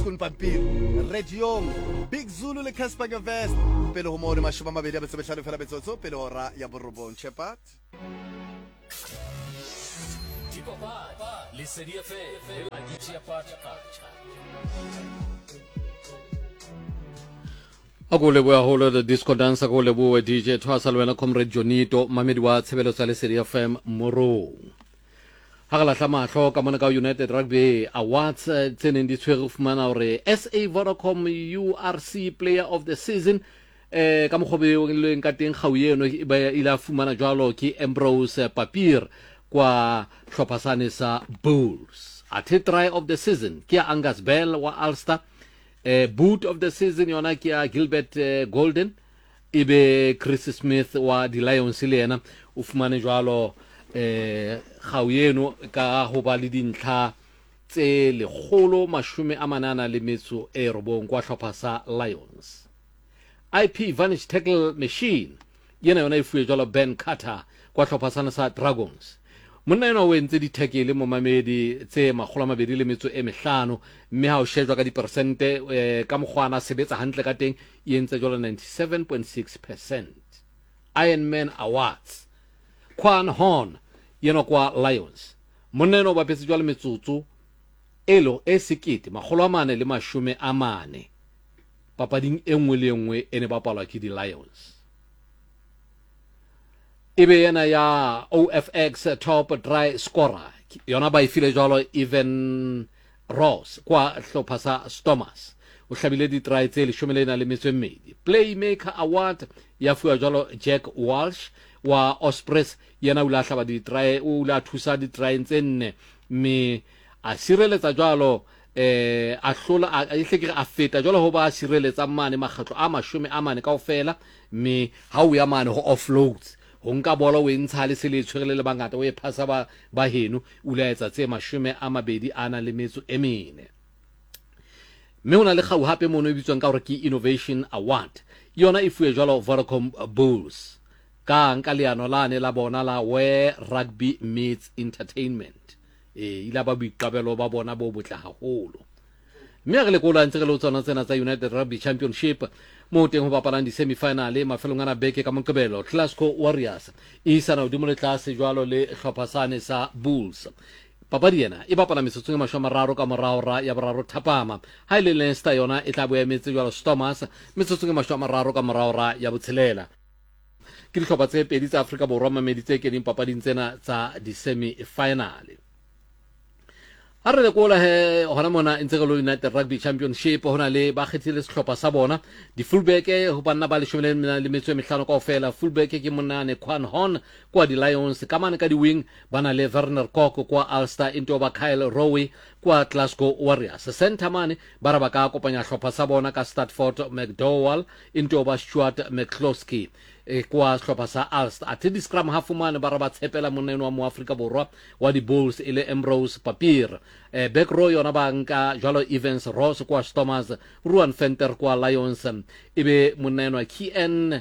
school pampiri radiong Big Zulu le Casper Vest pele ho mo re mashoma mabedi a betso fela betsotso pele hora ya borobong Shepat le serie fe a dici a parte Akule bua holo the disco dance akule bua DJ Thwasa lwena comrade Jonito mamedi wa tshebeletso le Serie FM Moro Hagala tlama hlo ka mona ka United Rugby Awards tseneng di tshwere fumana hore SA Vodacom URC Player of the Season ka moghobe le ka teng gauyeno ba ila fumana jwalo ke Ambrose Papier kwa hlopasane sa Bulls a try of the season ke Angus Bell wa Ulster boot of the season yona ke Gilbert Golden ibe Chris Smith wa di Lions le yena o fumane jwalo gauyeno ka ho ba le dintlha tse legolo mashume a manana le metso e robong kwa hlopha sa Lions IP Vanish Tackle Machine yena yona e fuwe jwalo Ben Carter kwa hlopha sa Dragons monna yena o entse di tackle mo mamedi tse 205 mme ha o shejwa ka di percente ka mogwana sebetsa hantle ka teng e entse jwalo 97.6%. Iron Man Awards Quan Horn yena kwa Lions monna yena o bapetse jwalo metsotso elo e sekete 440 papading engwe le engwe ene bapalwa ke di Lions ibe yena ya OFX top try scorer yona ba ifile jalo Evan Ross kwa hlopha sa Stormers o hlabile di try tse 12 playmaker award ya fuwa jalo Jack Walsh wa Ospreys yena o la hlaba di try o la thusa di try ntsenne me a sireletsa jalo a hlola a ihleke a feta jalo ho ba sireletsa mane makgatlo a 40 kaofela me ha o ya mane ho offloads ho nka bola o entsha le se le tshwerele le bangata o e phasa ba heno o la etsa tse 20 ana le metso e mene mme ona le gau hape mono e bitswang ka hore ke Innovation Award yona e fuwe jwalo Vodacom Bulls ka nka leano lane la bona la Where Rugby Meets Entertainment ila ba boiqabelo ba bona bo botle haholo mme re le kola ntse re lo tsona tsena tsa United Rugby Championship mo teng ho bapalang di semi-finale mafelong ana beke ka Moqebelo Glasgow Warriors e sana hodimo le tlase jwalo le hlopasane sa Bulls papadi yena e bapala metsotso e 30 ka morao ra ya boraro thapama ha ile Leinster yona e tla boemetse jwalo Stormers metsotso e 30 ka morao ra ya botshelela ke dihlopha tse pedi tsa Afrika Borwa mamedi tse keneng papading tsena tsa di semi-finale ha re le kola he hona mona ntse re lo United Rugby Championship hona le ba khethile sehlopha sa bona di fullback ho banna ba 15 kaofela fullback ke monane Quan Horn kwa di Lions ka mane ka di wing bana le Werner Kok kwa Ulster into ba Kyle Rowe kwa Glasgow Warriors center mane bara ba ka kopanya hlopha sa bona ka Stratford McDowell into ba Stuart McCloskey kwa hlopha sa Ulster a di scrum half mane bara ba tshepela moneno wa mo Afrika Borwa wa di Bulls ile Ambrose Papier back row yona ba nka jwalo Evans Ross kwa Stormers Ruan Venter kwa Lions ibe moneno wa Kian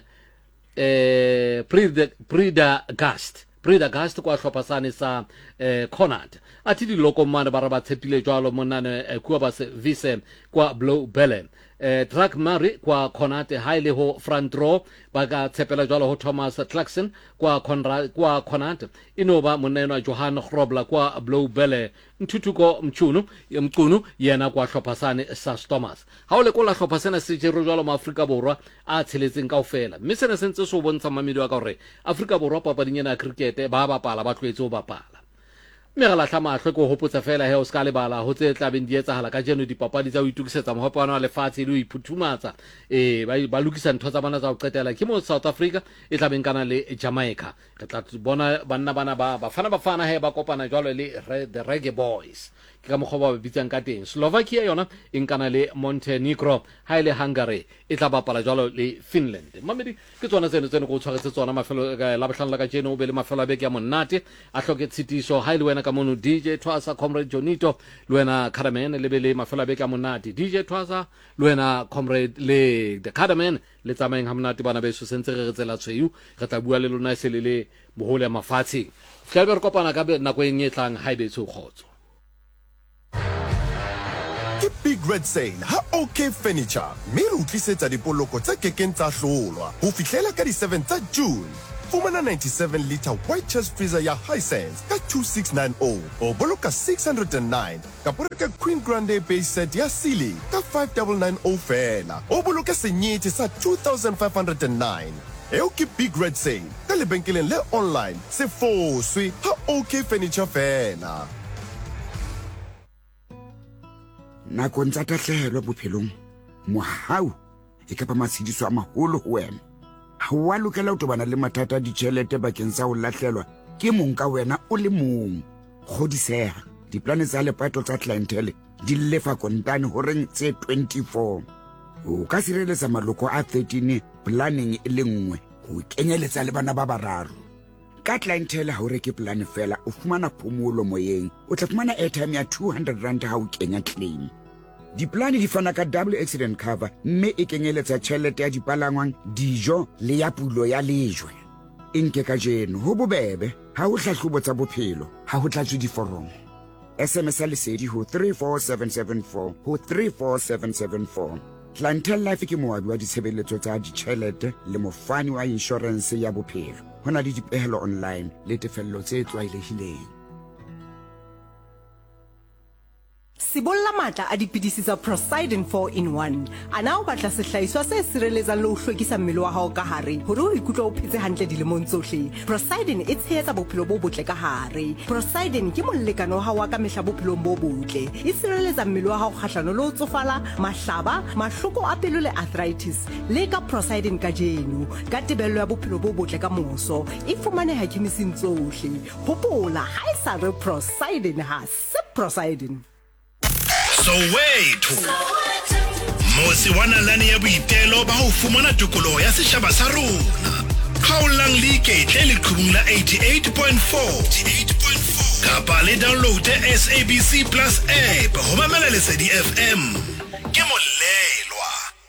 Prida Gast kwa hlopasane sa Connacht ati di loko mane bara ba tshepile jwalo monane kwa ba vice kwa Blue Bell Drake Murray kwa Connacht haile ho front row baga tshepela jwalo ho Thomas Clarkson kwa Connacht inoba moneno Johan Grobler kwa Blue Bell nthutuko mchunu yena kwa hlopasane sa Stormers ha o le kola hlopasana se jero jwalo ma Afrika Borwa a tsheletseng kaofela mme sena sentse so bontsha mamedi wa ka hore Afrika Borwa papading ena cricket ba bapala ba tlwetse ho bapala mme re lahla mahlo ko hopotsa fela he o ska le bala ho tse tlabeng di etsahala ka jeno dipapadi tsa ho itukisetsa mohopano wa lefatshe le ho iphuthumatsa ba lokisa ntho tsa bana tsa ho qetela ke mo South Africa e tlabeng kana le Jamaica re tla bona banna bana ba bafana he ba kopana jwalo le the Reggae Boys ke ka moghoba ba bitsang ka teng Slovakia yona e nkana le Montenegro ha ile Hungary e tla bapala jwalo le Finland mamedi ke tsona tseno go tshwaretse tsona mafelo la bohlano la ka jeno o be le mafelo a beke ya monate a hloke tshitiso ha ile wena ka mono DJ Thwasa comrade Jonito le wena Cardamene le be le mafelo a beke ya monate DJ Thwasa le wena comrade le the Cardamene le tsamayeng ha monate bana beso sentse re tsela tshweu re tla bua le lona se le bohole mafatshe ke re kopana ka nako e nyetlang ha ebe tso khotso big red sale ha OK Furniture. Mme re utlisetsa dipoloko tse kekeng tsa hlolwa ho fihlela ka di 7 tsa June. Fumana 97 litre white chest freezer ya Hisense ka 2690 o boloka 609 ka poreka Queen Grande base set ya Sealy ka 5990 fela o boloka senyete sa 2509. Eo ke big red sale ka lebenkeleng le online se foswe ha OK Furniture fela. Nakong tsa tahlehelo bophelong mohau e ka ba matshediso a maholo ho wena. Ha wa lokela ho tobana le mathata a ditjhelete bakeng sa ho lahlelwa ke mong ka wena o le mong. Kgodiseha diplane tsa lepato tsa clientele di lefa kontane ho reng tse 24. O ka sireletsa maloko a 13 planning e le nngwe ho kenyeletsa le bana ba bararo. Ka clientele ha o reke plan fela o fumana phomolo moyeng. O tla fumana airtime ya 200 rand ha o kenya claim. Diplane di fana ka double accident cover mme e kenyeletsa tjhelete ya dipalangwang, dijo le ya pulo ya lejwe. Inke ka jeno ho bobebe ha ho hlahlobo tsa bophelo ha ho tlatswe diforomo. SMS lesedi ho 34774 ho 34774. Clientele Life ke moabi wa ditshebeletso tsa ditjhelete le mofani wa insurance ya bophelo. Hona le dipehelo online le tefello tse tlwaelehileng. Sibolla matla a dipidisi tsa Prosidin 4-in-1. Ana o batla sehlahiswa se sireletsang le ho hlwekisa mmele wa hao ka hare hore o ikutlwe o phetse hantle dilemong tsohle. Prosidin e tshehetsa bophelo bo botle ka hare. Prosidin ke molekane wa hao wa ka mehla bophelong bo botle. E sireletsa mmele wa hao kgahlano le ho tsofala, mahlaba, mahloko a pelo le arthritis. Le ka Prosidin ka jeno ka tebello ya bophelo bo botle ka moso. E fumaneha kemising tsohle. Hopola ha e sa re Prosidin ha se Prosidin. Soweto Mosi wana lani ya boitelo ba ho fumana tokoloho ya setjhaba sa rona. Khaolang le iketle le qhubung la 88.4 kapa le download SABC Plus app ho mamela Lesedi FM ke molelwa.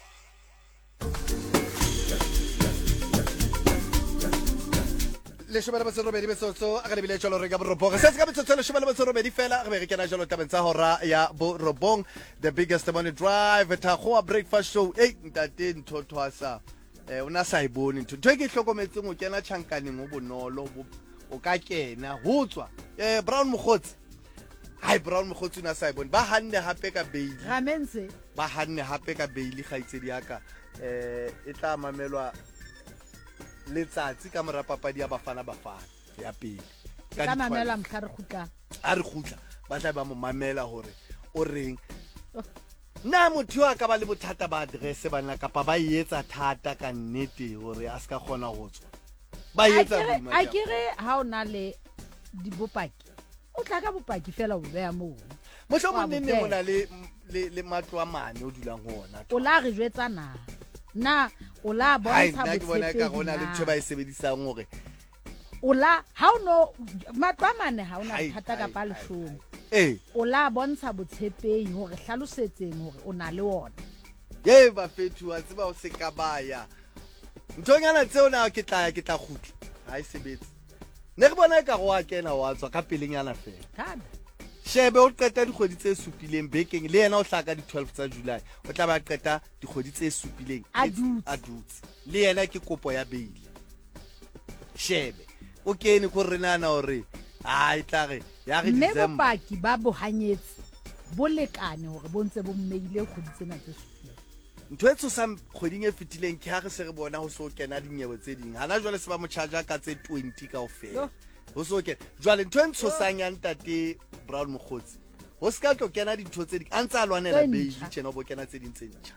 Le shebela batho robedi besotso a ka lebile tsholo re ka borobong se se ka betso le shebela batho robedi fela re be ke na jalo tabeng tsa hora ya borobong, the biggest morning drive tha go a breakfast show. Ntate Nthothwasa una sa ibone ntho ke hlokometse mo kena chankane mo bonolo o ka kena ho tswa Brown Mogotsi. Hai Brown Mogotsi una sa ibone ba hanne hape ka beili Ramense ba hanne hape ka beili gaitsedi yaka e tla mamelwa letsatsi ka mora papadi ya bafana ya pele ka mamela mkhare khutla a re khutla ba tla ba mo mamela hore o reng na motho a ka ba le bothata ba address bana kapa ba yetsa thata ka nnete hore a ska khona ho tswa ba yetsa bima a kere ha ona le dibopaki o tla ka bopaki fela o beya mo mohlomong nne mona le matlo a mane o dulang ho ona o la re jwetsana na o la bontsha botshepehi ke bona ka gona le ntho ba e sebedisang hore o la ha o no matlo a mane ha ona thata ka pa leshome o la bontsha botshepehi hore hlalosetseng hore o na le ona ba fethu a tseba o se ka baya ntonyana tseo na ke tla khutla ha e sebetse ne re bona ka go a kena wa tswa ka pelenyana fela kana shebe o qeta dikgwedi tse supileng bekeng le yena o hlaka di 12 tsa July o tla ba qeta dikgwedi tse supileng a dutse le yena ke kopo ya beili shebe o kene go renana hore ai tlare ya re December mme bopaki ba bohanyetsi bo lekane hore bontse bo mmeile kgwedi tsena tse supileng ntho e tsosang kgweding e fetileng ke ha re se re bona ho so kena dinyewe tse ding hana jwale se ba mo charge ka tse 20 kaofela ho so ke jwale ntho e ntshosang ya ntate Brown Mogotsi ho ska tlo kena dintho tse ding a ntse a lwanela beili tjena bo kena tse ding tse ntjha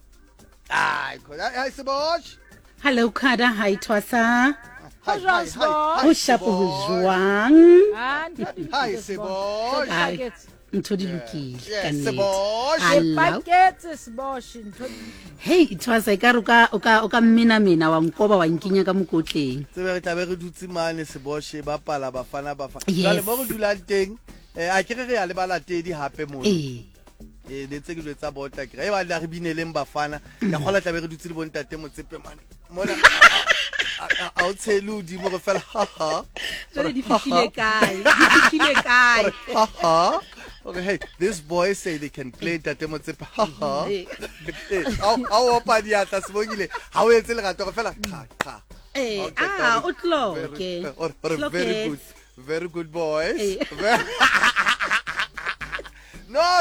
ai khola ai Sebosh. Hello Khada, hi Twasa. Hi Ho shapo ho jwang? Hi Sebosh. Hi ntho di lokile ka nnete. Sebosh paketse Sebosh ntho. Hey Twasa e ka ruka o ka mina wa nkoba wa nkinya ka mokotleng. Tsebe re tla be re dutse mane Sebosh ba pala bafana jwale mo re dulang teng a ke re ya le balatedi hape mo le tse ke tsa bota ke re ba la re bineleng bafana ka gola tla be re dutse le bontate motsepe mane mona a o tseludi mo re fela ha jole di fitile kae ha Okay, hey, these boys say they can play Tate Motsepe. How opa diatla Sibongile. How etse le gato go fela kha. O tloke. Very good. Very good boys. No